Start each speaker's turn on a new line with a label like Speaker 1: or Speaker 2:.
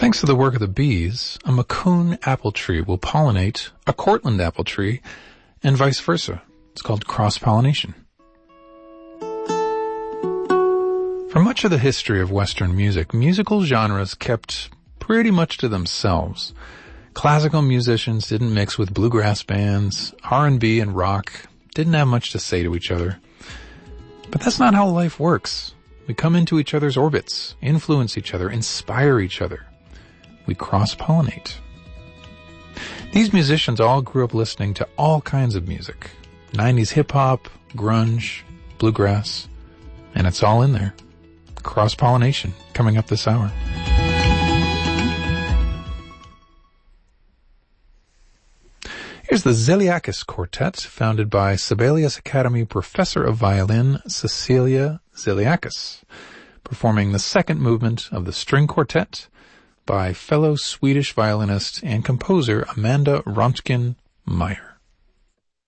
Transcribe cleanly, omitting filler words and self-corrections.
Speaker 1: Thanks to the work of the bees, a Macoun apple tree will pollinate a Cortland apple tree and vice versa. It's called cross-pollination. For much of the history of Western music, musical genres kept pretty much to themselves. Classical musicians didn't mix with bluegrass bands, R&B and rock didn't have much to say to each other. But that's not how life works. We come into each other's orbits, influence each other, inspire each other. We cross-pollinate. These musicians all grew up listening to all kinds of music. 90s hip-hop, grunge, bluegrass, and it's all in there. Cross-pollination coming up this hour. Here's the Ziliakis Quartet, founded by Sibelius Academy professor of violin Cecilia Ziliakis, performing the second movement of the string quartet by fellow Swedish violinist and composer Amanda Rontgen Meyer.